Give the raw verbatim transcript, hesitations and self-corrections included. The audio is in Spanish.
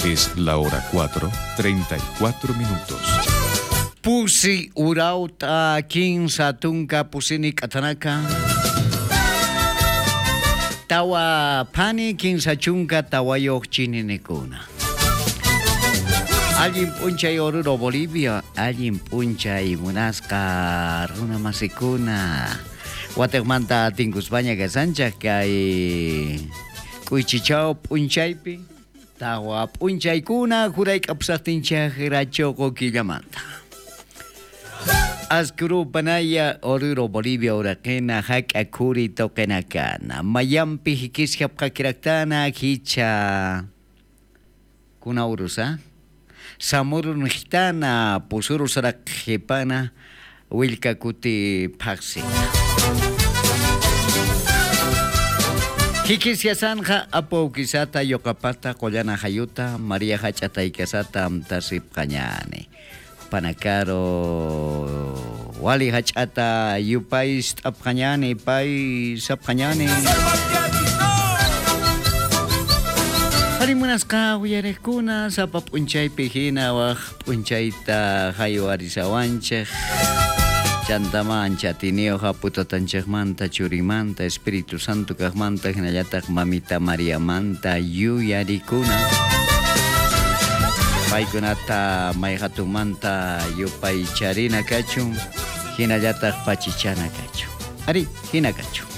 Es la hora cuatro, treinta y cuatro minutos. Pusi urauta kinsa tunka pusini katanaka. Tawa pani kinsa chunka tawayoh chininikuna. Alguien punchay oruro Bolivia, alguien punchay munasca runa masikuna. Guatemala tingus baña gasancha kay kuichichao punchaypi. Tawa punchaykuna juray kapsaqtincha hirachoko killamanta. Askuru panaya oruro Bolivia urakena hak akuri tokenakana. Mayampi hikiskap kakiraktana hicha kuna urusa. Samurun hitana pusuru sarak hepana wilka kuti paksi. Hikisya sanja apo kisata yokapata kollana hayuta María hachata ikasata amtasip kanyane. Panakaro wali hachata yupais apkanyane pai sapkanyane. Harimunas ka uyarekuna sa papunchay pihina wah punchayta hayo arisawanchek. Chantaman chatineo haputo tanchakmanta churimanta Espíritu Santo kahmanta hinallatak mamita María manta yuyarikuna. Paykunata mayhatumanta yupay charina kachun hinallatak pachichana kachun. Ari hina kachun.